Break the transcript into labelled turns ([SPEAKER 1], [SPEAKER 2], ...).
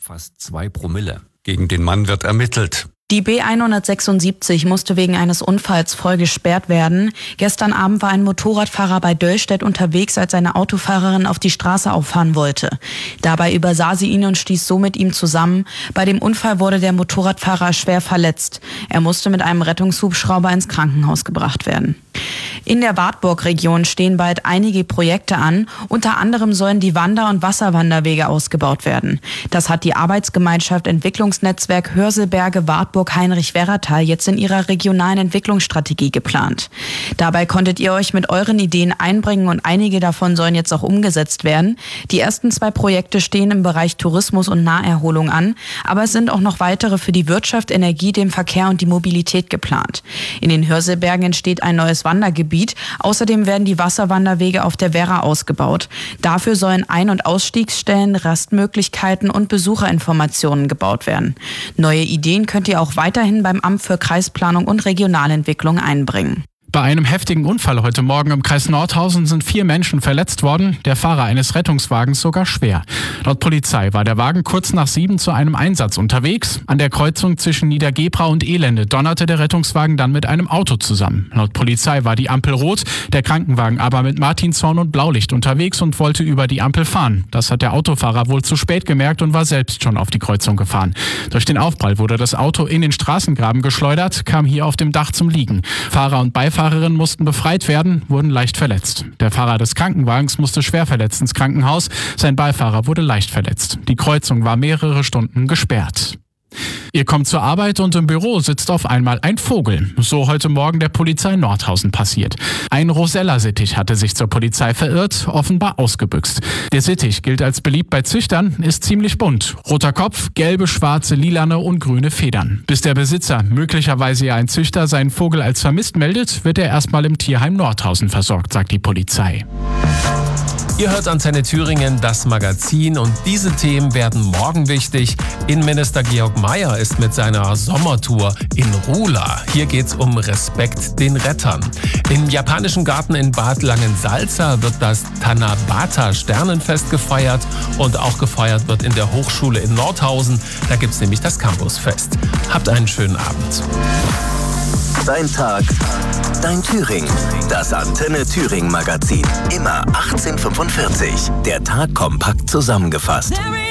[SPEAKER 1] fast 2 Promille. Gegen den Mann wird ermittelt.
[SPEAKER 2] Die B176 musste wegen eines Unfalls voll gesperrt werden. Gestern Abend war ein Motorradfahrer bei Döllstedt unterwegs, als eine Autofahrerin auf die Straße auffahren wollte. Dabei übersah sie ihn und stieß so mit ihm zusammen. Bei dem Unfall wurde der Motorradfahrer schwer verletzt. Er musste mit einem Rettungshubschrauber ins Krankenhaus gebracht werden. In der Wartburg-Region stehen bald einige Projekte an. Unter anderem sollen die Wander- und Wasserwanderwege ausgebaut werden. Das hat die Arbeitsgemeinschaft Entwicklungsnetzwerk Hörselberge-Wartburg-Heinrich-Werratal jetzt in ihrer regionalen Entwicklungsstrategie geplant. Dabei konntet ihr euch mit euren Ideen einbringen und einige davon sollen jetzt auch umgesetzt werden. Die ersten 2 Projekte stehen im Bereich Tourismus und Naherholung an, aber es sind auch noch weitere für die Wirtschaft, Energie, den Verkehr und die Mobilität geplant. In den Hörselbergen entsteht ein neues Wandergebiet. Außerdem werden die Wasserwanderwege auf der Werra ausgebaut. Dafür sollen Ein- und Ausstiegsstellen, Rastmöglichkeiten und Besucherinformationen gebaut werden. Neue Ideen könnt ihr auch weiterhin beim Amt für Kreisplanung und Regionalentwicklung einbringen.
[SPEAKER 3] Bei einem heftigen Unfall heute Morgen im Kreis Nordhausen sind 4 Menschen verletzt worden, der Fahrer eines Rettungswagens sogar schwer. Laut Polizei war der Wagen kurz nach 7 zu einem Einsatz unterwegs. An der Kreuzung zwischen Niedergebra und Elende donnerte der Rettungswagen dann mit einem Auto zusammen. Laut Polizei war die Ampel rot, der Krankenwagen aber mit Martinshorn und Blaulicht unterwegs und wollte über die Ampel fahren. Das hat der Autofahrer wohl zu spät gemerkt und war selbst schon auf die Kreuzung gefahren. Durch den Aufprall wurde das Auto in den Straßengraben geschleudert, kam hier auf dem Dach zum Liegen. Fahrer und Beifahrer mussten befreit werden, wurden leicht verletzt. Der Fahrer des Krankenwagens musste schwer verletzt ins Krankenhaus, sein Beifahrer wurde leicht verletzt. Die Kreuzung war mehrere Stunden gesperrt. Ihr kommt zur Arbeit und im Büro sitzt auf einmal ein Vogel. So heute Morgen der Polizei Nordhausen passiert. Ein Rosella-Sittich hatte sich zur Polizei verirrt, offenbar ausgebüxt. Der Sittich gilt als beliebt bei Züchtern, ist ziemlich bunt. Roter Kopf, gelbe, schwarze, lilane und grüne Federn. Bis der Besitzer, möglicherweise ja ein Züchter, seinen Vogel als vermisst meldet, wird er erstmal im Tierheim Nordhausen versorgt, sagt die Polizei.
[SPEAKER 4] Ihr hört Antenne Thüringen, das Magazin, und diese Themen werden morgen wichtig. Innenminister Georg Mayer ist mit seiner Sommertour in Rula. Hier geht's um Respekt den Rettern. Im japanischen Garten in Bad Langensalza wird das Tanabata-Sternenfest gefeiert und auch gefeiert wird in der Hochschule in Nordhausen. Da gibt's nämlich das Campusfest. Habt einen schönen Abend.
[SPEAKER 5] Dein Tag, dein Thüringen. Das Antenne Thüringen Magazin. Immer 18:45. Der Tag kompakt zusammengefasst.